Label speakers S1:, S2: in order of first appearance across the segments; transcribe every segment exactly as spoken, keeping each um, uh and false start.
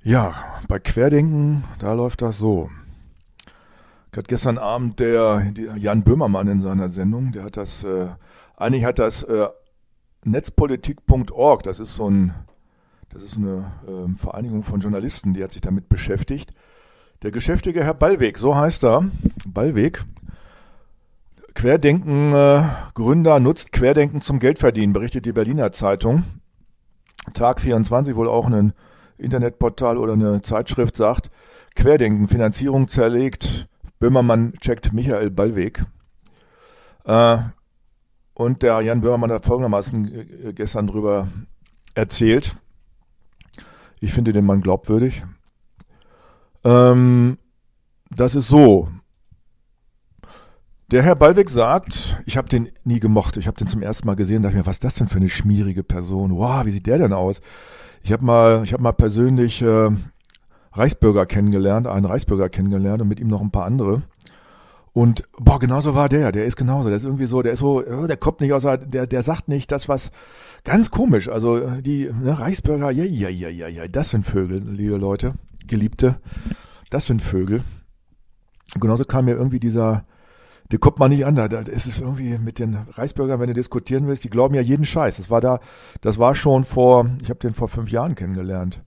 S1: Ja, bei Querdenken, da läuft das so. Ich hatte gestern Abend der, der Jan Böhmermann in seiner Sendung, der hat das, äh, eigentlich hat das äh, netzpolitik punkt org, das ist so ein, das ist eine äh, Vereinigung von Journalisten, die hat sich damit beschäftigt. Der geschäftige Herr Ballweg, so heißt er, Ballweg, Querdenken-Gründer äh, nutzt Querdenken zum Geldverdienen, berichtet die Berliner Zeitung. Tag vierundzwanzig, wohl auch ein Internetportal oder eine Zeitschrift, sagt, Querdenken, Finanzierung zerlegt, Böhmermann checkt Michael Ballweg. Äh, und der Jan Böhmermann hat folgendermaßen äh, gestern drüber erzählt. Ich finde den Mann glaubwürdig. Ähm, das ist so. Der Herr Ballweg sagt, ich habe den nie gemocht, ich habe den zum ersten Mal gesehen, dachte mir, was ist das denn für eine schmierige Person? Wow, wie sieht der denn aus? Ich habe mal, ich habe mal persönlich äh, Reichsbürger kennengelernt, einen Reichsbürger kennengelernt und mit ihm noch ein paar andere. Und boah, genauso war der, der ist genauso, der ist irgendwie so, der ist so, der kommt nicht aus, der, der sagt nicht das, was ganz komisch, also die ne, Reichsbürger, ja, ja, ja, ja, ja, das sind Vögel, liebe Leute, Geliebte, das sind Vögel. Und genauso kam mir irgendwie dieser, der kommt man nicht an, da, da ist es irgendwie mit den Reichsbürgern, wenn du diskutieren willst, die glauben ja jeden Scheiß. Das war da, das war schon vor, ich habe den vor fünf Jahren kennengelernt.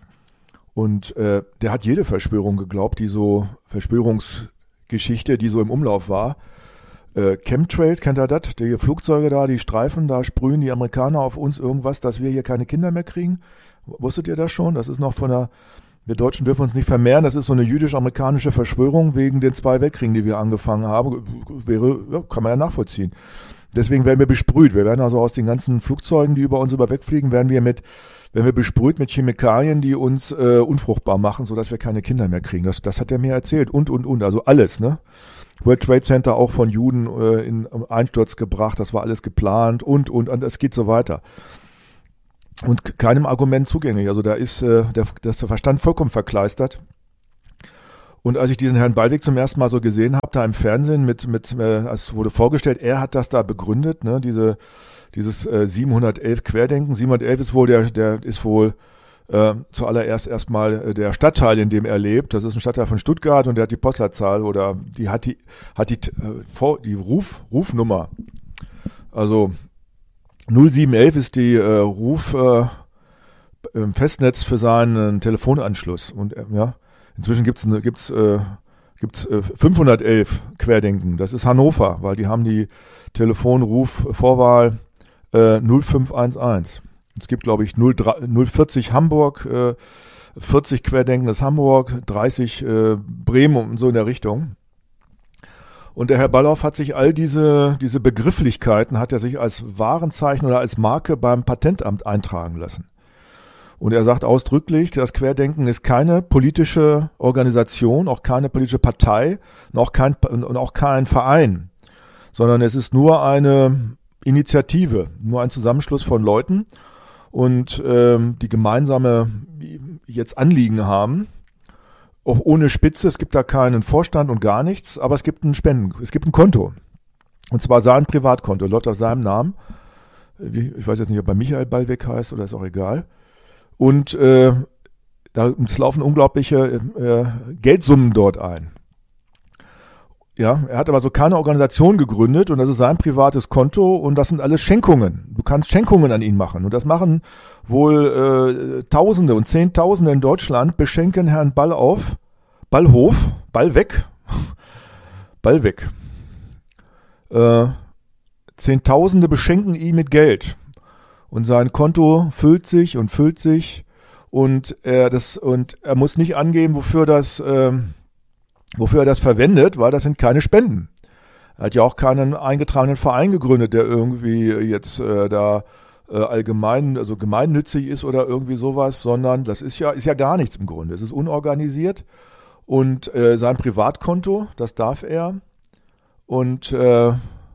S1: Und äh, der hat jede Verschwörung geglaubt, die so, Verschwörungsgeschichte, die so im Umlauf war. Äh, Chemtrails, kennt ihr das? Die Flugzeuge da, die Streifen, da sprühen die Amerikaner auf uns irgendwas, dass wir hier keine Kinder mehr kriegen. Wusstet ihr das schon? Das ist noch von der, wir Deutschen dürfen uns nicht vermehren, das ist so eine jüdisch-amerikanische Verschwörung wegen den zwei Weltkriegen, die wir angefangen haben. Wäre, ja, kann man ja nachvollziehen. Deswegen werden wir besprüht. Wir werden also aus den ganzen Flugzeugen, die über uns über wegfliegen, werden wir mit, werden wir besprüht mit Chemikalien, die uns äh, unfruchtbar machen, sodass wir keine Kinder mehr kriegen. Das, das hat er mir erzählt. Und, und, und. Also alles, ne? World Trade Center auch von Juden äh, in Einsturz gebracht. Das war alles geplant und, und, und. Es geht so weiter. Und keinem Argument zugänglich. Also da ist äh, der, das der Verstand vollkommen verkleistert. Und als ich diesen Herrn Ballweg zum ersten Mal so gesehen habe, da im Fernsehen, mit, mit, äh, es wurde vorgestellt, er hat das da begründet, ne, diese, dieses äh, siebenhundertelf Querdenken. siebenhundertelf ist wohl der, der ist wohl äh, zuallererst erstmal der Stadtteil, in dem er lebt. Das ist ein Stadtteil von Stuttgart und der hat die Postleitzahl oder die hat die, hat die, äh, vor, die Ruf, Rufnummer. Also null sieben elf ist die äh, Ruf äh, im Festnetz für seinen Telefonanschluss. Und äh, ja, inzwischen gibt's eine, gibt's äh, gibt's äh, fünfhundertelf Querdenken. Das ist Hannover, weil die haben die Telefonruf-Vorwahl äh, null fünf eins eins. Es gibt, glaube ich, null vierzig Hamburg, äh, vierzig Querdenken ist Hamburg, dreißig äh, Bremen und so in der Richtung. Und der Herr Ballauf hat sich all diese, diese Begrifflichkeiten, hat er sich als Warenzeichen oder als Marke beim Patentamt eintragen lassen. Und er sagt ausdrücklich, das Querdenken ist keine politische Organisation, auch keine politische Partei und auch kein, und auch kein Verein, sondern es ist nur eine Initiative, nur ein Zusammenschluss von Leuten und ähm, die gemeinsame jetzt Anliegen haben. Auch ohne Spitze, es gibt da keinen Vorstand und gar nichts, aber es gibt ein Spenden, es gibt ein Konto. Und zwar sein Privatkonto, läuft auf seinem Namen. Ich weiß jetzt nicht, ob er Michael Ballweg heißt oder ist auch egal. Und äh, da es laufen unglaubliche äh, Geldsummen dort ein. Ja, er hat aber so keine Organisation gegründet und das ist sein privates Konto und das sind alles Schenkungen. Du kannst Schenkungen an ihn machen und das machen wohl äh, Tausende und Zehntausende in Deutschland, beschenken Herrn Ballauf, Ballhof, Ballweg, Ballweg. Äh, Zehntausende beschenken ihn mit Geld und sein Konto füllt sich und füllt sich und er das und er muss nicht angeben, wofür das äh, wofür er das verwendet, weil das sind keine Spenden. Er hat ja auch keinen eingetragenen Verein gegründet, der irgendwie jetzt äh, da äh, allgemein, also gemeinnützig ist oder irgendwie sowas, sondern das ist ja, ist ja gar nichts im Grunde. Es ist unorganisiert und äh, sein Privatkonto, das darf er und äh,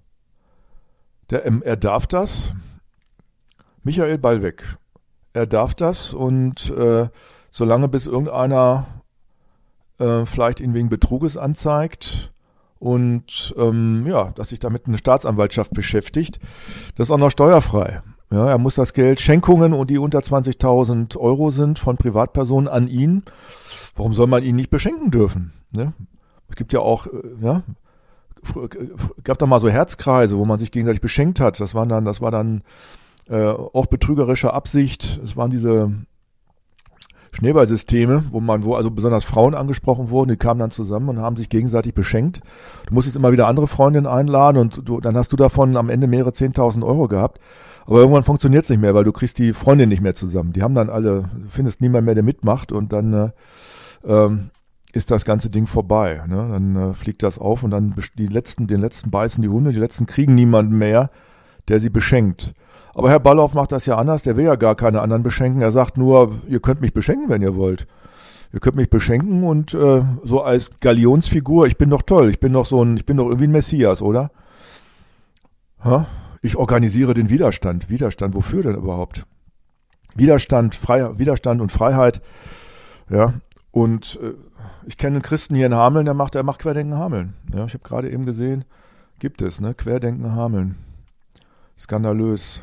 S1: der, ähm, er darf das. Michael Ballweg, er darf das und äh, solange bis irgendeiner Äh, vielleicht ihn wegen Betruges anzeigt und ähm, ja, dass sich damit eine Staatsanwaltschaft beschäftigt. Das ist auch noch steuerfrei. Ja, er muss das Geld, Schenkungen und die unter zwanzigtausend Euro sind von Privatpersonen an ihn. Warum soll man ihn nicht beschenken dürfen? Ne? Es gibt ja auch, ja, gab da mal so Herzkreise, wo man sich gegenseitig beschenkt hat. Das waren dann, das war dann äh, auch betrügerische Absicht. Es waren diese Schneeballsysteme, wo man, wo also besonders Frauen angesprochen wurden, die kamen dann zusammen und haben sich gegenseitig beschenkt. Du musstest immer wieder andere Freundinnen einladen und du, dann hast du davon am Ende mehrere zehntausend Euro gehabt. Aber irgendwann funktioniert es nicht mehr, weil du kriegst die Freundin nicht mehr zusammen. Die haben dann alle, du findest niemand mehr, der mitmacht und dann äh, ähm, ist das ganze Ding vorbei. Ne? Dann äh, fliegt das auf und dann die letzten, den letzten beißen die Hunde, die letzten kriegen niemanden mehr, der sie beschenkt. Aber Herr Balloff macht das ja anders, der will ja gar keine anderen beschenken. Er sagt nur, ihr könnt mich beschenken, wenn ihr wollt. Ihr könnt mich beschenken und äh, so als Galionsfigur, ich bin doch toll, ich bin doch so ein, ich bin doch irgendwie ein Messias, oder? Ha? Ich organisiere den Widerstand. Widerstand, wofür denn überhaupt? Widerstand, Frei, Widerstand und Freiheit, ja. Und äh, ich kenne einen Christen hier in Hameln, der macht, der macht Querdenken Hameln. Ja, ich habe gerade eben gesehen, gibt es, ne? Querdenken Hameln. Skandalös.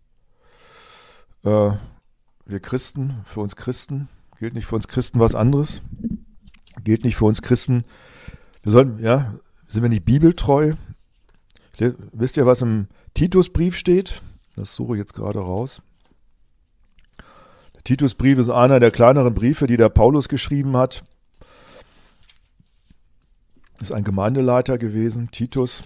S1: Äh, wir Christen, für uns Christen, gilt nicht für uns Christen was anderes. Gilt nicht für uns Christen. Wir sollten, ja, sind wir nicht bibeltreu? Wisst ihr, was im Titusbrief steht? Das suche ich jetzt gerade raus. Der Titusbrief ist einer der kleineren Briefe, die der Paulus geschrieben hat. Ist ein Gemeindeleiter gewesen, Titus.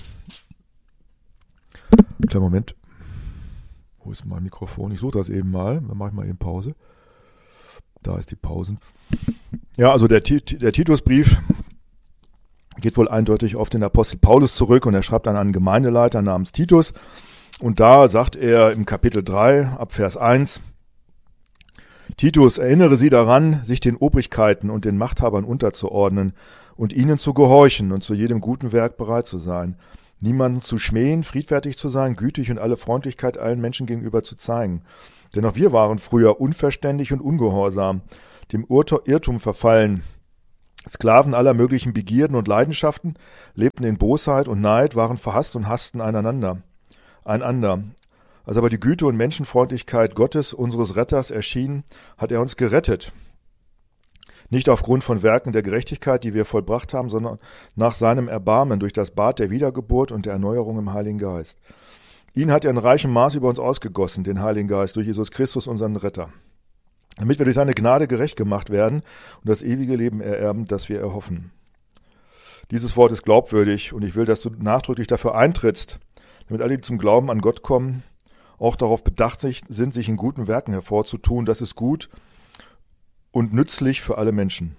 S1: Kleinen Moment. Wo ist mein Mikrofon? Ich suche das eben mal. Dann mache ich mal eben Pause. Da ist die Pause. Ja, also der, der Titusbrief geht wohl eindeutig auf den Apostel Paulus zurück und er schreibt an einen Gemeindeleiter namens Titus. Und da sagt er im Kapitel drei, ab Vers eins, Titus, erinnere sie daran, sich den Obrigkeiten und den Machthabern unterzuordnen und ihnen zu gehorchen und zu jedem guten Werk bereit zu sein, niemanden zu schmähen, friedfertig zu sein, gütig und alle Freundlichkeit allen Menschen gegenüber zu zeigen. Denn auch wir waren früher unverständig und ungehorsam, dem Irrtum verfallen, Sklaven aller möglichen Begierden und Leidenschaften, lebten in Bosheit und Neid, waren verhasst und hassten einander, einander. Als aber die Güte und Menschenfreundlichkeit Gottes, unseres Retters, erschien, hat er uns gerettet. Nicht aufgrund von Werken der Gerechtigkeit, die wir vollbracht haben, sondern nach seinem Erbarmen durch das Bad der Wiedergeburt und der Erneuerung im Heiligen Geist. Ihn hat er in reichem Maß über uns ausgegossen, den Heiligen Geist, durch Jesus Christus, unseren Retter, damit wir durch seine Gnade gerecht gemacht werden und das ewige Leben ererben, das wir erhoffen. Dieses Wort ist glaubwürdig und ich will, dass du nachdrücklich dafür eintrittst, damit alle, die zum Glauben an Gott kommen, auch darauf bedacht sind, sich in guten Werken hervorzutun. Das ist gut und nützlich für alle Menschen.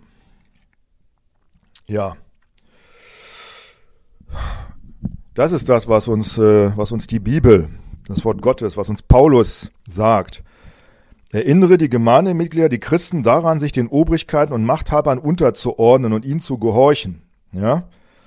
S1: Ja, das ist das, was uns, äh, was uns die Bibel, das Wort Gottes, was uns Paulus sagt. Erinnere die Gemeindemitglieder, die Christen daran, sich den Obrigkeiten und Machthabern unterzuordnen und ihnen zu gehorchen. Ja?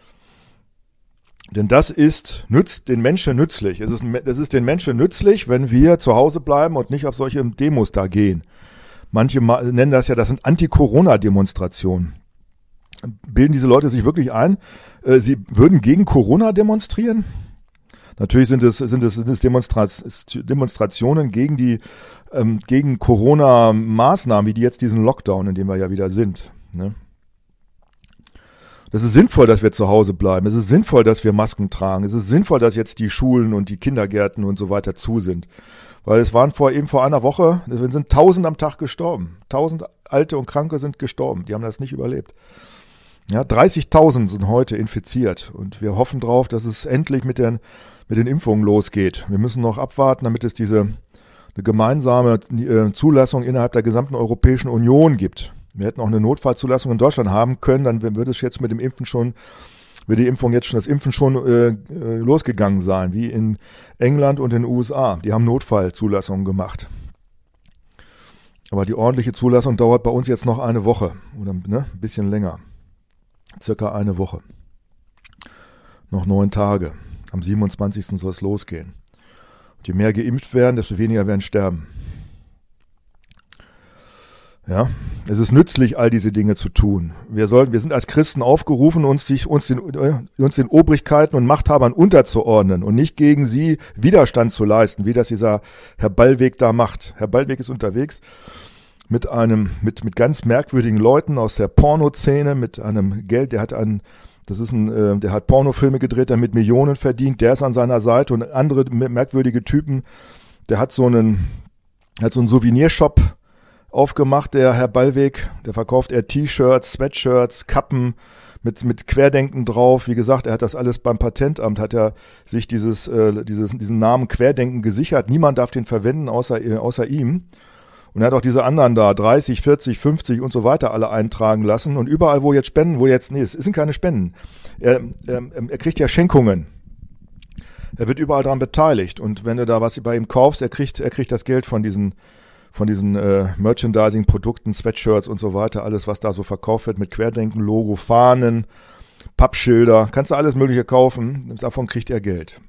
S1: Denn das ist, nützt den Menschen nützlich. Es ist, es ist den Menschen nützlich, wenn wir zu Hause bleiben und nicht auf solche Demos da gehen. Manche nennen das ja, das sind Anti-Corona-Demonstrationen. Bilden diese Leute sich wirklich ein, sie würden gegen Corona demonstrieren? Natürlich sind es, sind es, sind es Demonstra- Demonstrationen gegen die, ähm, gegen Corona-Maßnahmen, wie die jetzt diesen Lockdown, in dem wir ja wieder sind. Ne? Das ist sinnvoll, dass wir zu Hause bleiben. Es ist sinnvoll, dass wir Masken tragen. Es ist sinnvoll, dass jetzt die Schulen und die Kindergärten und so weiter zu sind. Weil es waren vor, eben vor einer Woche, es sind tausend am Tag gestorben. Tausend Alte und Kranke sind gestorben. Die haben das nicht überlebt. Ja, dreißigtausend sind heute infiziert. Und wir hoffen drauf, dass es endlich mit den, mit den Impfungen losgeht. Wir müssen noch abwarten, damit es diese eine gemeinsame äh, Zulassung innerhalb der gesamten Europäischen Union gibt. Wir hätten auch eine Notfallzulassung in Deutschland haben können, dann würde es jetzt mit dem Impfen schon, würde die Impfung jetzt schon, das Impfen schon äh, äh, losgegangen sein, wie in England und in den U S A. Die haben Notfallzulassungen gemacht. Aber die ordentliche Zulassung dauert bei uns jetzt noch eine Woche oder ne, ein bisschen länger. Circa eine Woche. Noch neun Tage. Am siebenundzwanzigsten soll es losgehen. Und je mehr geimpft werden, desto weniger werden sterben. Ja, es ist nützlich, all diese Dinge zu tun. Wir sollten, wir sind als Christen aufgerufen, uns, sich, uns, den, uns den Obrigkeiten und Machthabern unterzuordnen und nicht gegen sie Widerstand zu leisten, wie das dieser Herr Ballweg da macht. Herr Ballweg ist unterwegs mit einem, mit, mit ganz merkwürdigen Leuten aus der Pornoszene, mit einem Geld, der hat einen, das ist ein, äh, der hat Pornofilme gedreht, der mit Millionen verdient, der ist an seiner Seite und andere merkwürdige Typen, der hat so einen, hat so einen Souvenirshop aufgemacht, der Herr Ballweg, der verkauft er T-Shirts, Sweatshirts, Kappen mit mit Querdenken drauf. Wie gesagt, er hat das alles beim Patentamt, hat er sich dieses äh, dieses diesen Namen Querdenken gesichert. Niemand darf den verwenden außer äh, außer ihm. Und er hat auch diese anderen da dreißig, vierzig, fünfzig und so weiter alle eintragen lassen und überall wo jetzt Spenden, wo jetzt nee, es sind keine Spenden. Er er, er kriegt ja Schenkungen. Er wird überall daran beteiligt und wenn du da was bei ihm kaufst, er kriegt er kriegt das Geld von diesen von diesen äh, Merchandising-Produkten, Sweatshirts und so weiter, alles, was da so verkauft wird mit Querdenken-Logo, Fahnen, Pappschilder, kannst du alles Mögliche kaufen, davon kriegt er Geld.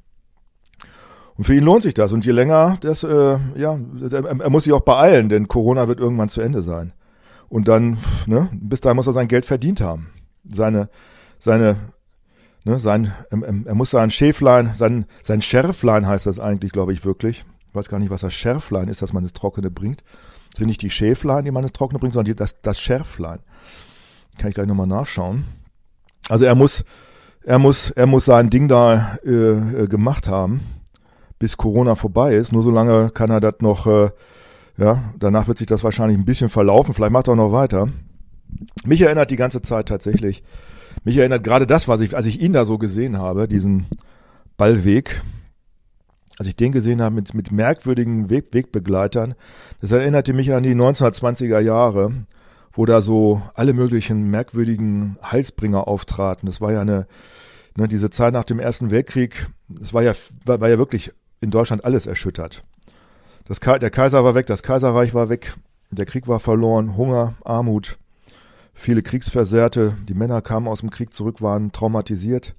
S1: Und für ihn lohnt sich das und je länger, das, äh, ja, er, er muss sich auch beeilen, denn Corona wird irgendwann zu Ende sein. Und dann, ne, bis dahin muss er sein Geld verdient haben. Seine, seine, ne, sein, er, er muss sein Schäflein, sein, sein Schärflein heißt das eigentlich, glaube ich, wirklich. Ich weiß gar nicht, was das Schärflein ist, dass man ins Trockene bringt. Das sind nicht die Schäflein, die man ins Trockene bringt, sondern die, das, das Schärflein. Kann ich gleich nochmal nachschauen. Also er muss, er muss, er muss sein Ding da äh, gemacht haben, bis Corona vorbei ist. Nur so lange kann er das noch, äh, ja, danach wird sich das wahrscheinlich ein bisschen verlaufen. Vielleicht macht er auch noch weiter. Mich erinnert die ganze Zeit tatsächlich, mich erinnert gerade das, was ich, als ich ihn da so gesehen habe, diesen Ballweg, als ich den gesehen habe mit, mit merkwürdigen Weg, Wegbegleitern, das erinnerte mich an die neunzehnhundertzwanziger Jahre, wo da so alle möglichen merkwürdigen Heilsbringer auftraten. Das war ja eine, ne, diese Zeit nach dem Ersten Weltkrieg, das war ja, war, war ja wirklich in Deutschland alles erschüttert. Das, der Kaiser war weg, das Kaiserreich war weg, der Krieg war verloren, Hunger, Armut, viele Kriegsversehrte, die Männer kamen aus dem Krieg zurück, waren traumatisiert.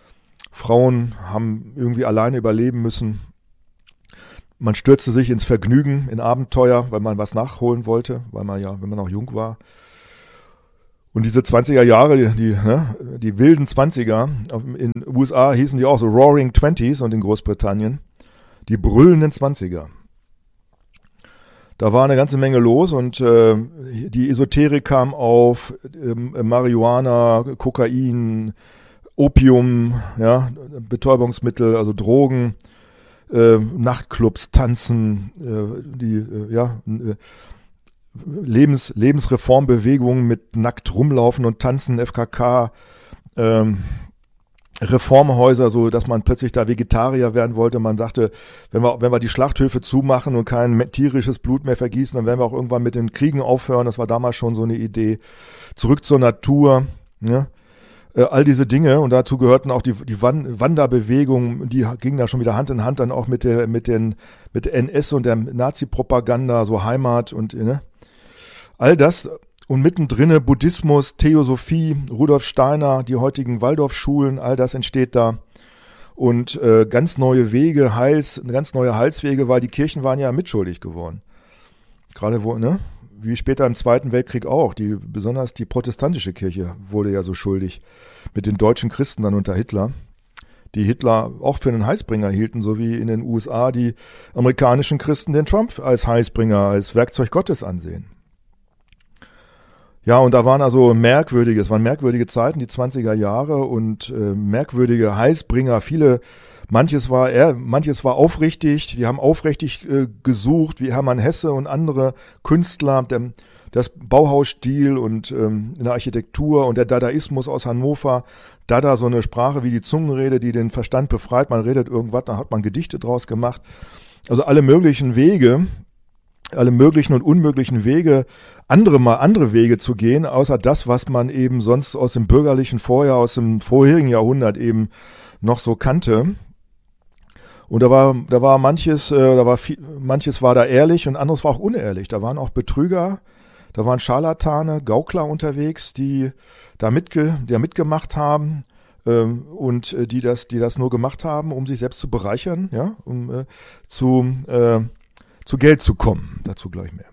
S1: Frauen haben irgendwie alleine überleben müssen. Man stürzte sich ins Vergnügen, in Abenteuer, weil man was nachholen wollte, weil man ja, wenn man noch jung war. Und diese zwanziger Jahre, die, die, ne, die wilden Zwanziger, in den U S A hießen die auch so Roaring Twenties und in Großbritannien, die brüllenden Zwanziger. Da war eine ganze Menge los und äh, die Esoterik kam auf, äh, Marihuana, Kokain, Opium, ja, Betäubungsmittel, also Drogen, äh, Nachtclubs, Tanzen, äh, die äh, ja, äh, Lebens, Lebensreformbewegungen mit nackt rumlaufen und tanzen, F K K, ähm, Reformhäuser, so dass man plötzlich da Vegetarier werden wollte. Man sagte, wenn wir, wenn wir die Schlachthöfe zumachen und kein tierisches Blut mehr vergießen, dann werden wir auch irgendwann mit den Kriegen aufhören. Das war damals schon so eine Idee. Zurück zur Natur, ja. All diese Dinge und dazu gehörten auch die, die Wanderbewegung, die ging da schon wieder Hand in Hand dann auch mit der, mit den, mit der N S und der Nazi-Propaganda, so Heimat und, ne? All das und mittendrin Buddhismus, Theosophie, Rudolf Steiner, die heutigen Waldorfschulen, all das entsteht da und äh, ganz neue Wege, Heils, ganz neue Heilswege, weil die Kirchen waren ja mitschuldig geworden. Gerade wo, ne? Wie später im Zweiten Weltkrieg auch. Die, besonders die protestantische Kirche wurde ja so schuldig mit den deutschen Christen dann unter Hitler, die Hitler auch für einen Heißbringer hielten, so wie in den U S A die amerikanischen Christen den Trump als Heißbringer, als Werkzeug Gottes ansehen. Ja, und da waren also merkwürdige, es waren merkwürdige Zeiten, die zwanziger Jahre und äh, merkwürdige Heißbringer, viele. Manches war er, manches war aufrichtig, die haben aufrichtig äh, gesucht, wie Hermann Hesse und andere Künstler, der, das Bauhausstil und ähm, in der Architektur und der Dadaismus aus Hannover. Dada, so eine Sprache wie die Zungenrede, die den Verstand befreit, man redet irgendwas, da hat man Gedichte draus gemacht. Also alle möglichen Wege, alle möglichen und unmöglichen Wege, andere mal andere Wege zu gehen, außer das, was man eben sonst aus dem bürgerlichen Vorjahr, aus dem vorherigen Jahrhundert eben noch so kannte. Und da war, da war manches, äh, da war viel, manches war da ehrlich und anderes war auch unehrlich. Da waren auch Betrüger, da waren Scharlatane, Gaukler unterwegs, die da mitge, die da mitgemacht haben ähm, und äh, die das, die das nur gemacht haben, um sich selbst zu bereichern, ja, um äh, zu, äh, zu Geld zu kommen. Dazu gleich mehr.